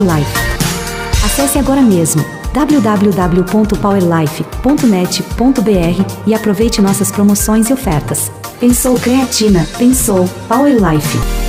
Life. Acesse agora mesmo www.powerlife.net.br e aproveite nossas promoções e ofertas. Pensou Creatina, pensou Power Life.